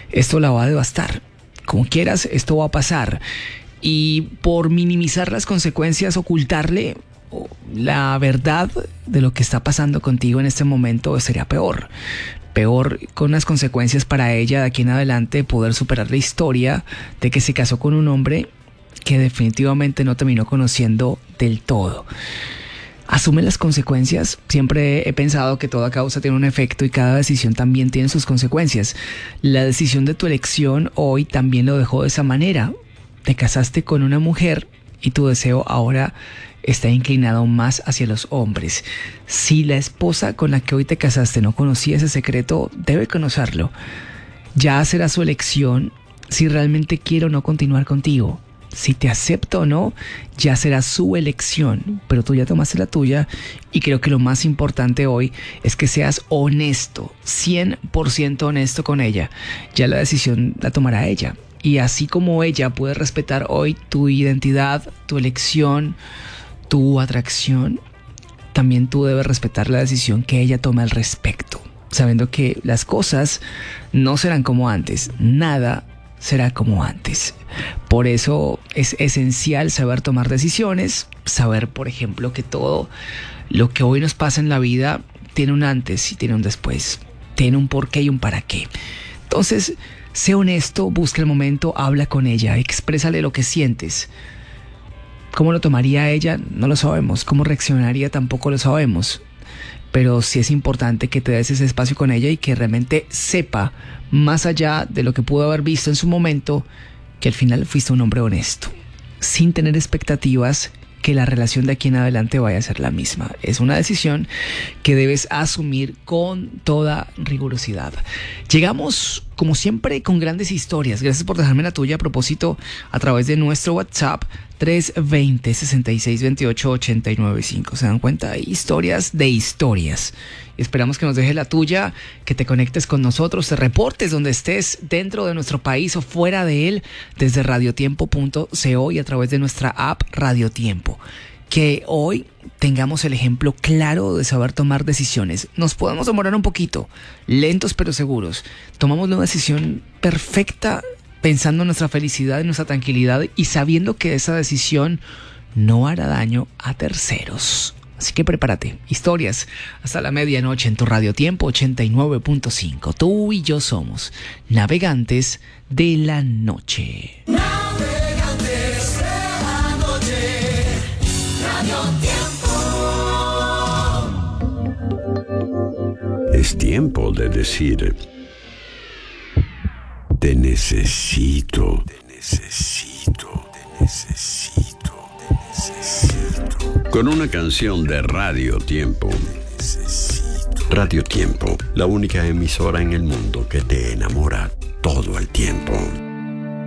esto la va a devastar. Como quieras, esto va a pasar. Y por minimizar las consecuencias, ocultarle la verdad de lo que está pasando contigo en este momento sería peor. Peor, con las consecuencias para ella de aquí en adelante, poder superar la historia de que se casó con un hombre que definitivamente no terminó conociendo del todo. Asume las consecuencias. Siempre he pensado que toda causa tiene un efecto y cada decisión también tiene sus consecuencias. La decisión de tu elección hoy también lo dejó de esa manera. Te casaste con una mujer y tu deseo ahora está inclinado más hacia los hombres. Si la esposa con la que hoy te casaste no conocía ese secreto, debe conocerlo. Ya será su elección si realmente quiere o no continuar contigo. Si te acepta o no, ya será su elección, pero tú ya tomaste la tuya y creo que lo más importante hoy es que seas honesto, 100% honesto con ella. Ya la decisión la tomará ella. Y así como ella puede respetar hoy tu identidad, tu elección, tu atracción, también tú debes respetar la decisión que ella tome al respecto, sabiendo que las cosas no serán como antes, nada será como antes. Por eso es esencial saber tomar decisiones, saber, por ejemplo, que todo lo que hoy nos pasa en la vida tiene un antes y tiene un después, tiene un porqué y un para qué. Entonces, sé honesto, busca el momento, habla con ella, exprésale lo que sientes. ¿Cómo lo tomaría ella? No lo sabemos. ¿Cómo reaccionaría? Tampoco lo sabemos. Pero sí es importante que te des ese espacio con ella y que realmente sepa, más allá de lo que pudo haber visto en su momento, que al final fuiste un hombre honesto, sin tener expectativas que la relación de aquí en adelante vaya a ser la misma. Es una decisión que debes asumir con toda rigurosidad. Llegamos, como siempre, con grandes historias. Gracias por dejarme la tuya a propósito a través de nuestro WhatsApp 320-6628-895. ¿Se dan cuenta? Hay historias de historias. Esperamos que nos dejes la tuya, que te conectes con nosotros, te reportes donde estés dentro de nuestro país o fuera de él desde radiotiempo.co y a través de nuestra app Radio Tiempo. Que hoy tengamos el ejemplo claro de saber tomar decisiones. Nos podemos demorar un poquito, lentos pero seguros. Tomamos una decisión perfecta pensando en nuestra felicidad y nuestra tranquilidad y sabiendo que esa decisión no hará daño a terceros. Así que prepárate. Historias hasta la medianoche en tu Radio Tiempo 89.5. Tú y yo somos navegantes de la noche. Navegantes de la noche. Radio Tiempo. Es tiempo de decir: te necesito, te necesito, te necesito, te necesito. Con una canción de Radio Tiempo. Radio Tiempo, la única emisora en el mundo que te enamora todo el tiempo.